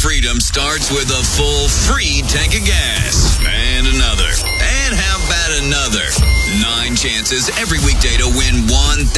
freedom starts with a full free tank of gas. And another. And how about another? 9 chances every weekday to win $1,000.